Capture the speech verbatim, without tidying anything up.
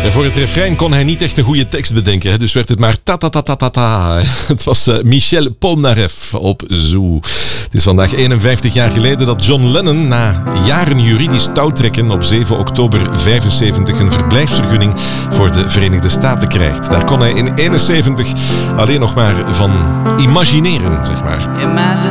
Ja, voor het refrein kon hij niet echt een goede tekst bedenken, hè, dus werd het maar ta-ta-ta-ta-ta-ta. Het was uh, Michel Polnareff op Zoo. Het is vandaag eenenvijftig jaar geleden dat John Lennon na jaren juridisch touwtrekken op zeven oktober vijfenzeventig een verblijfsvergunning voor de Verenigde Staten krijgt. Daar kon hij in eenenzeventig alleen nog maar van imagineren, zeg maar. Imagine